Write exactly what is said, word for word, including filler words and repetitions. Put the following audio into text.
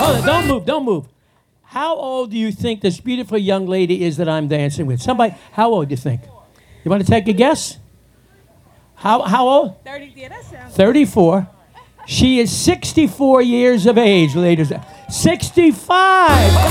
hold it. Don't move. Don't move. How old do you think this beautiful young lady is that I'm dancing with? Somebody, how old do you think? You want to take a guess? How how old? thirty, yeah, that sounds thirty-four. She is sixty-four years of age, ladies. sixty-five.